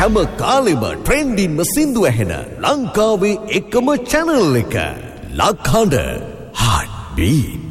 හැම කාලෙම ට්‍රෙන්ඩින්ම සින්දු ඇහෙන ලංකාවේ එකම channel එක. ලක්හඬ Heartbeat.